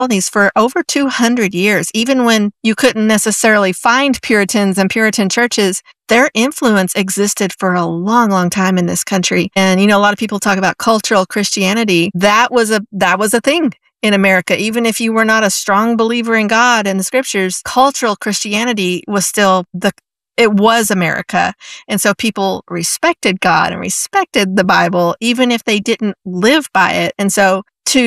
colonies for over 200 years. Even when you couldn't necessarily find Puritans and Puritan churches, their influence existed for a long, long time in this country. And, a lot of people talk about cultural Christianity. That was a thing in America. Even if you were not a strong believer in God and the scriptures, cultural Christianity was still it was America. And so people respected God and respected the Bible, even if they didn't live by it. And so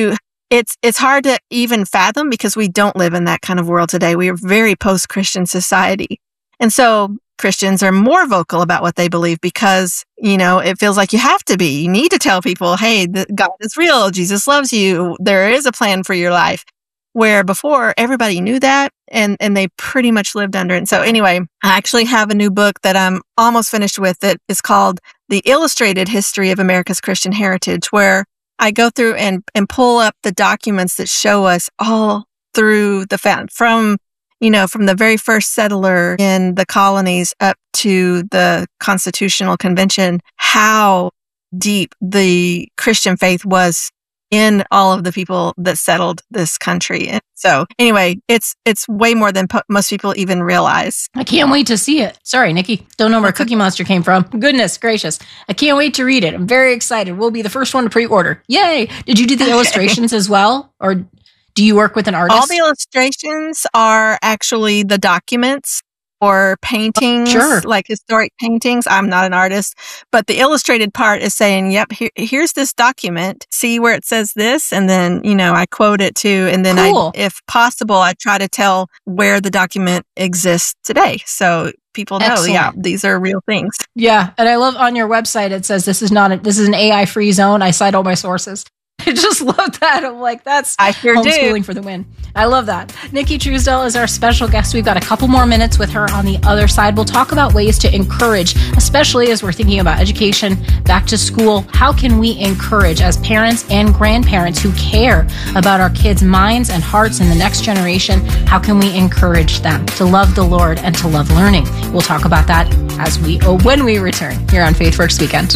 it's hard to even fathom because we don't live in that kind of world today. We are very post-Christian society. And so Christians are more vocal about what they believe because, it feels like you have to be. You need to tell people, hey, God is real. Jesus loves you. There is a plan for your life. Where before everybody knew that and they pretty much lived under it. And so anyway, I actually have a new book that I'm almost finished with that is called The Illustrated History of America's Christian Heritage, where I go through and pull up the documents that show us all through from the very first settler in the colonies up to the Constitutional Convention, how deep the Christian faith was in all of the people that settled this country. And so anyway, it's way more than most people even realize. I can't wait to see it. Sorry, Nikki. Don't know where Cookie Monster came from. Goodness gracious. I can't wait to read it. I'm very excited. We'll be the first one to pre-order. Yay. Did you do the illustrations as well? Or do you work with an artist? All the illustrations are actually the documents or paintings, sure, like historic paintings. I'm not an artist, but the illustrated part is saying, yep, here's this document. See where it says this? And then, I quote it too. And then cool. If possible, I try to tell where the document exists today. So people know, excellent, yeah, these are real things. Yeah. And I love on your website, it says, this is an AI free zone. I cite all my sources. I just love that. I'm like, that's homeschooling for the win. I love that. Nikki Truesdell is our special guest. We've got a couple more minutes with her on the other side. We'll talk about ways to encourage, especially as we're thinking about education, back to school. How can we encourage as parents and grandparents who care about our kids' minds and hearts in the next generation? How can we encourage them to love the Lord and to love learning? We'll talk about that when we return here on Faith Works Weekend.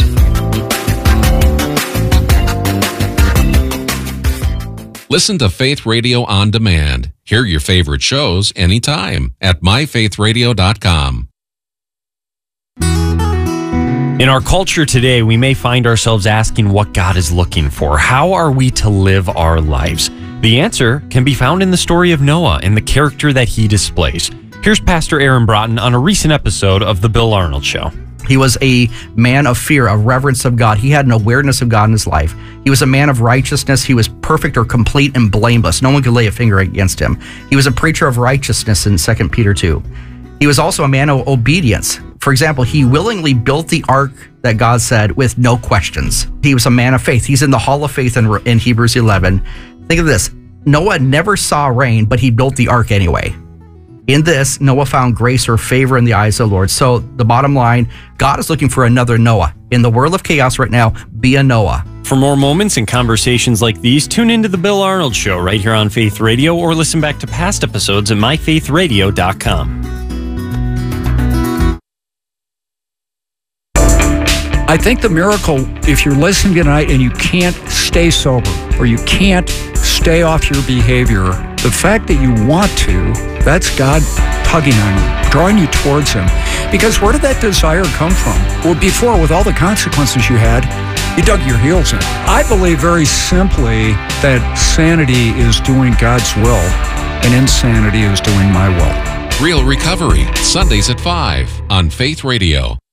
Listen to Faith Radio on demand. Hear your favorite shows anytime at myfaithradio.com. In our culture today, we may find ourselves asking what God is looking for. How are we to live our lives? The answer can be found in the story of Noah and the character that he displays. Here's Pastor Aaron Broughton on a recent episode of The Bill Arnold Show. He was a man of fear, a reverence of God. He had an awareness of God in his life. He was a man of righteousness. He was perfect or complete and blameless. No one could lay a finger against him. He was a preacher of righteousness in 2 Peter 2. He was also a man of obedience. For example, he willingly built the ark that God said with no questions. He was a man of faith. He's in the Hall of Faith in Hebrews 11. Think of this. Noah never saw rain, but he built the ark anyway. In this, Noah found grace or favor in the eyes of the Lord. So the bottom line, God is looking for another Noah. In the world of chaos right now, be a Noah. For more moments and conversations like these, tune into The Bill Arnold Show right here on Faith Radio or listen back to past episodes at myfaithradio.com. I think the miracle, if you're listening tonight and you can't stay sober or you can't stay off your behavior, the fact that you want to, that's God tugging on you, drawing you towards Him. Because where did that desire come from? Well, before, with all the consequences you had, you dug your heels in. I believe very simply that sanity is doing God's will and insanity is doing my will. Real Recovery, Sundays at 5 on Faith Radio.